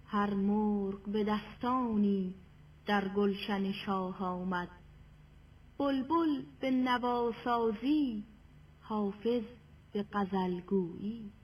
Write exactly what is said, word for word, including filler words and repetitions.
هر مرغ به دستانی در گلشن شاه آمد. بلبل به نواسازی، حافظ به غزل گویی.